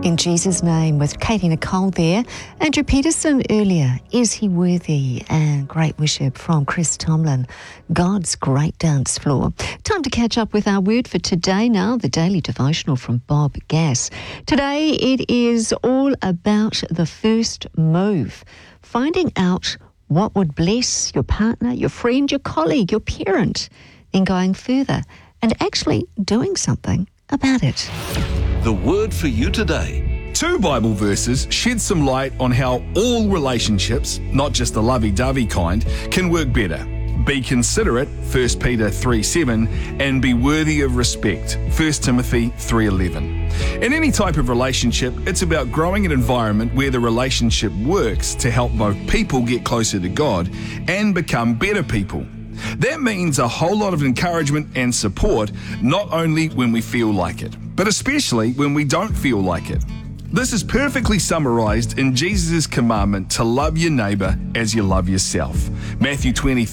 In Jesus' Name with Katie Nicole there. Andrew Peterson earlier, Is He Worthy? And great worship from Chris Tomlin, God's Great Dance Floor. Time to catch up with our word for today now, the daily devotional from Bob Gass. Today it is all about the first move, finding out what would bless your partner, your friend, your colleague, your parent, then going further and actually doing something about it. The word for you today. 2 Bible verses shed some light on how all relationships, not just the lovey-dovey kind, can work better. Be considerate, 1 Peter 3:7, and be worthy of respect, 1 Timothy 3:11. In any type of relationship, it's about growing an environment where the relationship works to help both people get closer to God and become better people. That means a whole lot of encouragement and support, not only when we feel like it, but especially when we don't feel like it. This is perfectly summarized in Jesus' commandment to love your neighbor as you love yourself, Matthew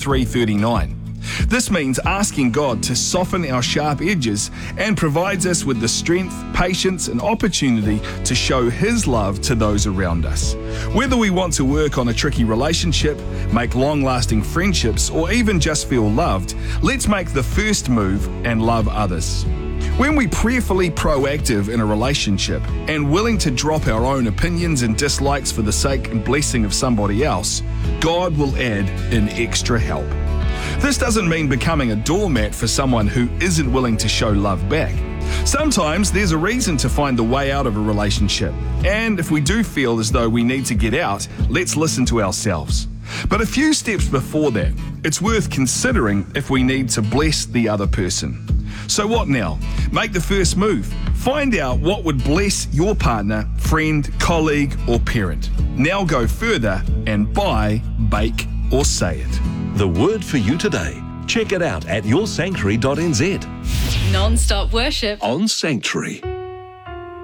23:39. This means asking God to soften our sharp edges and provides us with the strength, patience, and opportunity to show His love to those around us. Whether we want to work on a tricky relationship, make long-lasting friendships, or even just feel loved, let's make the first move and love others. When we're prayerfully proactive in a relationship and willing to drop our own opinions and dislikes for the sake and blessing of somebody else, God will add in extra help. This doesn't mean becoming a doormat for someone who isn't willing to show love back. Sometimes there's a reason to find the way out of a relationship, and if we do feel as though we need to get out, let's listen to ourselves. But a few steps before that, it's worth considering if we need to bless the other person. So what now? Make the first move. Find out what would bless your partner, friend, colleague, or parent. Now go further and buy, bake, or say it. The word for you today. Check it out at yoursanctuary.nz. Non-stop worship On Sanctuary.